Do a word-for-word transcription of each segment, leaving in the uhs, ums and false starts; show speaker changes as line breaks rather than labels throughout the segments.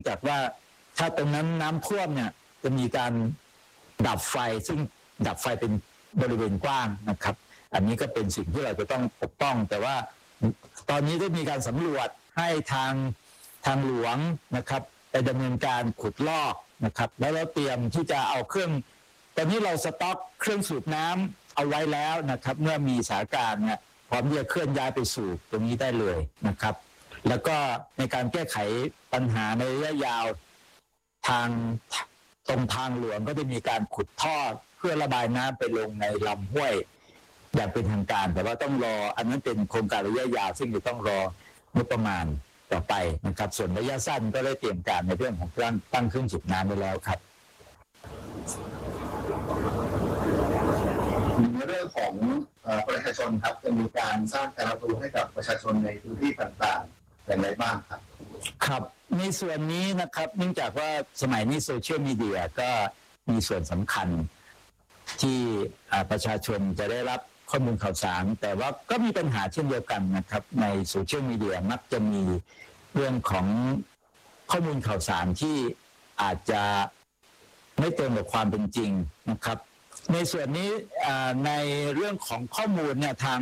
จากว่าถ้าตรงนั้นน้ำท่วมเนี่ยจะมีการดับไฟซึ่งดับไฟเป็นบริเวณกว้างนะครับอันนี้ก็เป็นสิ่งที่เราจะต้องปกป้องแต่ว่าตอนนี้ได้มีการสำรวจให้ทางทางหลวงนะครับไปดำเนินการขุดลอกนะครับแล้วเราเตรียมที่จะเอาเครื่องตอนนี้เราสต็อกเครื่องสูบน้ำเอาไว้แล้วนะครับเมื่อมีสถานการณ์เนี่ยพร้อมที่จะเคลื่อนย้ายไปสู่ตรงนี้ได้เลยนะครับแล้วก็ในการแก้ไขปัญหาในระยะยาวทางตรงทางหลวงก็จะมีการขุดท่อเพื่อระบายน้ำไปลงในลำห้วยอย่างเป็นทางการแต่ว่าต้องรออันนั้นเป็นโครงการระยะยาวซึ่งจะต้องรองบประมาณต่อไปนะครับส่วนระยะสั้นก็ได้เตรียมการในเรื่องของการตั้งเครื่องสูบน้ำไว้แล้วครับ
ในเรื่องของประชาชนครับจะมีการสร้างการรับรู้ให้กับประชาชนในพื้นที่ต่างๆอย่างไรบ้างครับ
ครับในส่วนนี้นะครับเนื่องจากว่าสมัยนี้โซเชียลมีเดียก็มีส่วนสำคัญที่ประชาชนจะได้รับข้อมูลข่าวสารแต่ว่าก็มีปัญหาเช่นเดียวกันนะครับในโซเชียลมีเดียมักจะมีเรื่องของข้อมูลข่าวสารที่อาจจะไม่ตรงกับความเป็นจริงนะครับในส่วนนี้ในเรื่องของข้อมูลเนี่ยทาง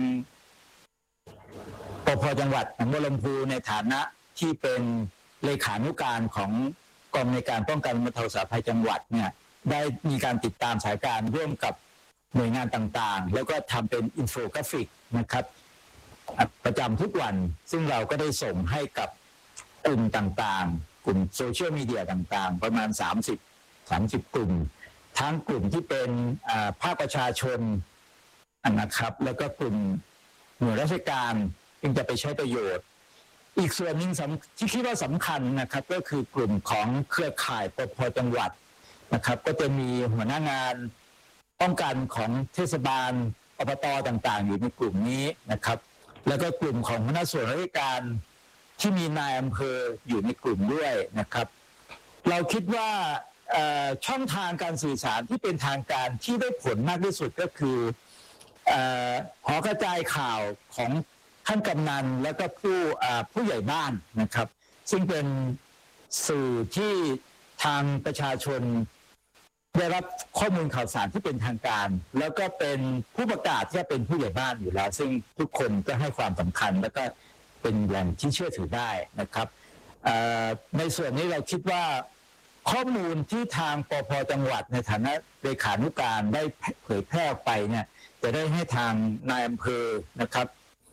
ปภ.จังหวัดหนองบัวลำพูในฐานะที่เป็นเลขานุการของกองในการป้องกันบรรเทาสาธารณภัยจังหวัดเนี่ยได้มีการติดตามสถานการณ์ร่วมกับหน่วยงานต่างๆแล้วก็ทำเป็นอินโฟกราฟิกนะครับประจำทุกวันซึ่งเราก็ได้ส่งให้กับกลุ่มต่างๆกลุ่มโซเชียลมีเดียต่างๆประมาณสามสิบ สามสิบกลุ่มทั้งกลุ่มที่เป็นภาคประชาชนนะครับแล้วก็กลุ่มหน่วยราชการจึงจะไปใช้ประโยชน์อีกส่วนหนึ่งที่คิดว่าสำคัญนะครับก็คือกลุ่มของเครือข่ายปภ.จังหวัดนะครับก็จะมีหัวหน้างานป้องกันของเทศบาลอบต.ต่างๆอยู่ในกลุ่มนี้นะครับแล้วก็กลุ่มของคณะส่วนราชการที่มีนายอำเภออยู่ในกลุ่มด้วยนะครับเราคิดว่าช่องทางการสื่อสารที่เป็นทางการที่ได้ผลมากที่สุดก็คือหอกระจายข่าวของท่านกำนันแล้วก็ผู้ผู้ใหญ่บ้านนะครับซึ่งเป็นสื่อที่ทางประชาชนได้รับข้อมูลข่าวสารที่เป็นทางการแล้วก็เป็นผู้ประกาศที่เป็นผู้ใหญ่บ้านอยู่แล้วซึ่งทุกคนก็ให้ความสำคัญแล้วก็เป็นแหล่งที่เชื่อถือได้นะครับในส่วนนี้เราคิดว่าข้อมูลที่ทางปภ.จังหวัดในฐานะเลขานุการได้เผยแพร่ออกไปเนี่ยจะได้ให้ทางนายอำเภอนะครับ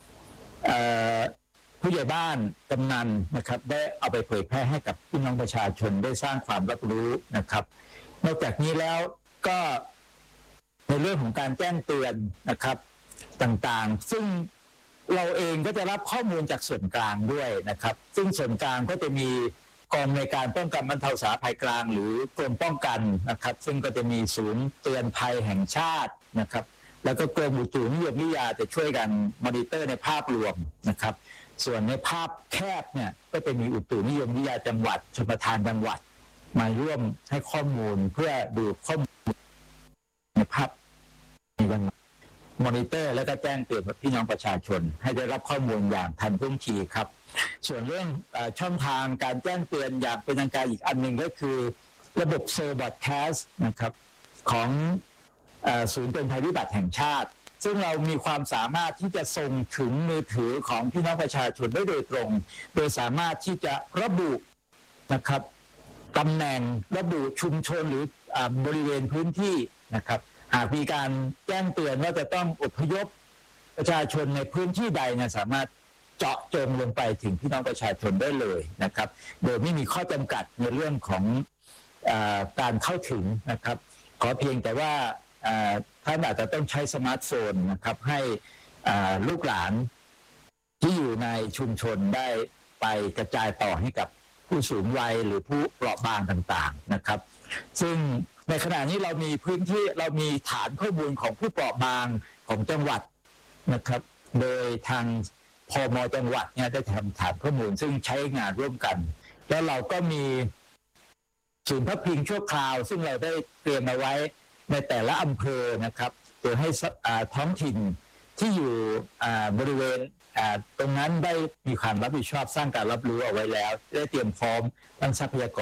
ผู้ใหญ่บ้านกำนันนะครับได้เอาไปเผยแพร่ให้กับพี่น้องประชาชนได้สร้างความรับรู้นะครับนอกจากนี้แล้วก็ในเรื่องของการแจ้งเตือนนะครับต่างๆซึ่งเราเองก็จะรับข้อมูลจากส่วนกลางด้วยนะครับซึ่งส่วนกลางก็จะมีกองในการป้องกันบรรเทาสาธารณภัยกลางหรือกรมป้องกันนะครับซึ่งก็จะมีศูนย์เตือนภัยแห่งชาตินะครับแล้วก็กรมอุตุนิยมวิทยาจะช่วยกันมอนิเตอร์ในภาพรวมนะครับส่วนในภาพแคบเนี่ยก็จะมีอุตุนิยมวิทยาจังหวัดชลประทานจังหวัดมาร่วมให้ข้อมูลเพื่อดูข้อมูลในภาพมีวันมอนิเตอร์และก็แจ้งเตือนพี่น้องประชาชนให้ได้รับข้อมูลอย่างทันท่วงทีครับส่วนเรื่องช่องทางการแจ้งเตือนอย่างเป็นทางการอีกอันหนึ่งก็คือระบบเซอร์บอดแคสต์นะครับของศูนย์เตือนภัยพิบัติแห่งชาติซึ่งเรามีความสามารถที่จะส่งถึงมือถือของพี่น้องประชาชนได้โดยตรงโดยสามารถที่จะระบุนะครับตำแหน่งระบุชุมชนหรือบริเวณพื้นที่นะครับหากมีการแจ้งเตือนว่าจะต้องอพยพประชาชนในพื้นที่ใดเนี่ยสามารถเจาะจงลงไปถึงพี่น้องประชาชนได้เลยนะครับโดยไม่มีข้อจำกัดในเรื่องของการเข้าถึงนะครับขอเพียงแต่ว่าท่านอาจจะต้องใช้สมาร์ทโฟนนะครับให้ลูกหลานที่อยู่ในชุมชนได้ไปกระจายต่อให้กับผู้สูงวัยหรือผู้เปราะบางต่างๆนะครับซึ่งในขณะนี้เรามีพื้นที่เรามีฐานข้อมูลของผู้เปราะบางของจังหวัดนะครับโดยทางพม.จังหวัดเนี่ยได้ทำฐานข้อมูลซึ่งใช้งานร่วมกันแล้วเราก็มีศูนย์พักพิงชั่วคราวซึ่งเราได้เตรียมเอาไว้ในแต่ละอำเภอนะครับโดยให้ท้องถิ่นที่อยู่บริเวณตรงนั้นได้มีความรับผิดชอบสร้างการรับรู้เอาไว้แล้วได้เตรียมพร้อมทั้งทรัพยากร